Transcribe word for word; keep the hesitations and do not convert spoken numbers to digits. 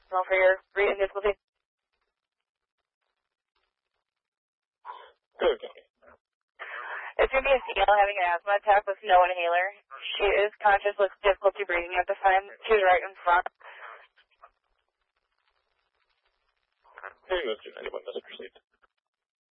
know, for your breathing difficulty. Good, County. It's going to be a female having an asthma attack with no inhaler. She is conscious with difficulty breathing at the time. She was right in front. Hey, Mister ninety-one, message received.